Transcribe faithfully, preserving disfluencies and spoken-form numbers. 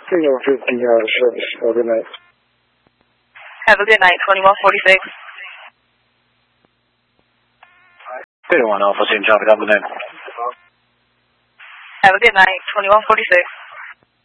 Signal fifty out of service. Have a good night. Have a good night, twenty-one forty-six. thirty-one Alpha, Saint Traffic, have a good night. Have a good night, twenty-one forty-six.